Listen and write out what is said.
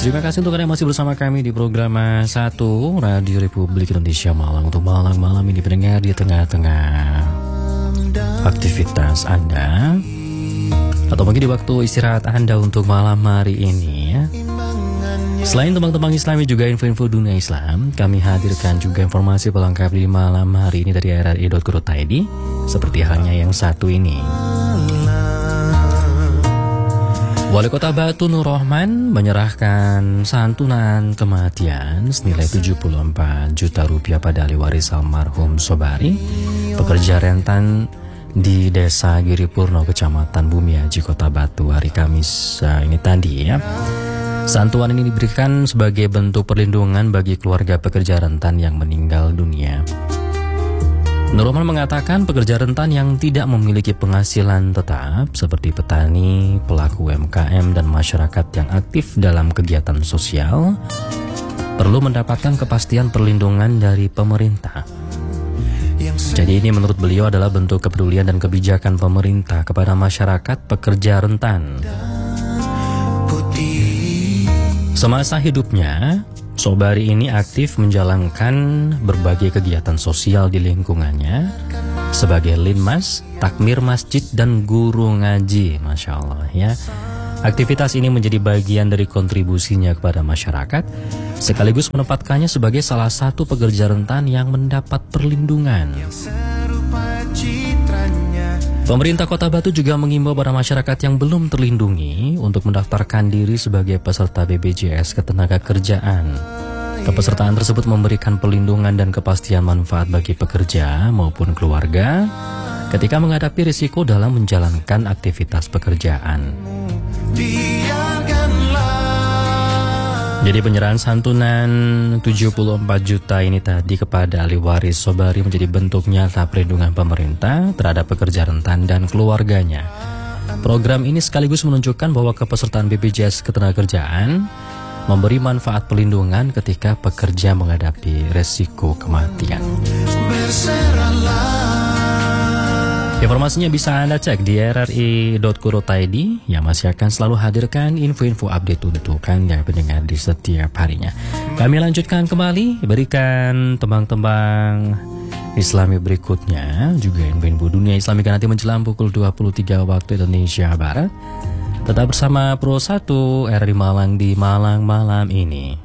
Terima kasih untuk Anda yang masih bersama kami di program 1 Radio Republik Indonesia Malang. Untuk malam ini pendengar di tengah-tengah aktivitas Anda atau mungkin di waktu istirahat Anda untuk malam hari ini ya. Selain tembang-tembang Islami juga info-info dunia Islam, kami hadirkan juga informasi pelengkap di malam hari ini dari rri.co.id seperti halnya yang satu ini. Wali Kota Batu Nur Rahman menyerahkan santunan kematian senilai 74 juta rupiah pada ahli waris almarhum Sobari, pekerja rentan di Desa Giripurno, Kecamatan Bumiaji, Kota Batu hari Kamis ini tadi ya. Santunan ini diberikan sebagai bentuk perlindungan bagi keluarga pekerja rentan yang meninggal dunia. Nur Rahman mengatakan pekerja rentan yang tidak memiliki penghasilan tetap seperti petani, pelaku UMKM, dan masyarakat yang aktif dalam kegiatan sosial perlu mendapatkan kepastian perlindungan dari pemerintah. Jadi ini menurut beliau adalah bentuk kepedulian dan kebijakan pemerintah kepada masyarakat pekerja rentan. Semasa hidupnya, Sobari ini aktif menjalankan berbagai kegiatan sosial di lingkungannya sebagai linmas, takmir masjid, dan guru ngaji. Masya Allah ya. Aktivitas ini menjadi bagian dari kontribusinya kepada masyarakat, sekaligus menempatkannya sebagai salah satu pekerja rentan yang mendapat perlindungan. Pemerintah Kota Batu juga mengimbau pada masyarakat yang belum terlindungi untuk mendaftarkan diri sebagai peserta BPJS Ketenagakerjaan. Kepesertaan tersebut memberikan perlindungan dan kepastian manfaat bagi pekerja maupun keluarga ketika menghadapi risiko dalam menjalankan aktivitas pekerjaan. Jadi penyerahan santunan 74 juta ini tadi kepada ahli waris Sobari menjadi bentuk nyata perlindungan pemerintah terhadap pekerja rentan dan keluarganya. Program ini sekaligus menunjukkan bahwa kepesertaan BPJS Ketenagakerjaan memberi manfaat perlindungan ketika pekerja menghadapi resiko kematian. Informasinya bisa Anda cek di rri.co.id yang masih akan selalu hadirkan info-info update untuk Anda pendengar di setiap harinya. Kami lanjutkan kembali, berikan tembang-tembang Islami berikutnya, juga info-info dunia Islami nanti menjelang pukul 23 waktu Indonesia Barat. Tetap bersama Pro 1 RRI Malang di Malang malam ini.